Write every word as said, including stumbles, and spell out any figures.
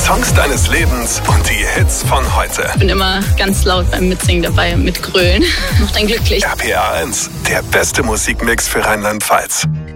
Songs deines Lebens und die Hits von heute. Ich bin immer ganz laut beim Mitsingen dabei und mit Grölen. Macht einen glücklich. R P R eins, der beste Musikmix für Rheinland-Pfalz.